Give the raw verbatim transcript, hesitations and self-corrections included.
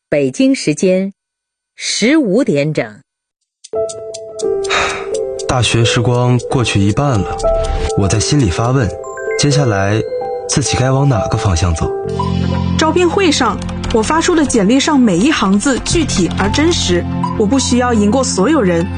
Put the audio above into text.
北京时间十五点整。 大学时光过去一半了，我在心里发问，接下来自己该往哪个方向走？ 招聘会上，我发出的简历上每一行字具体而真实，我不需要赢过所有人，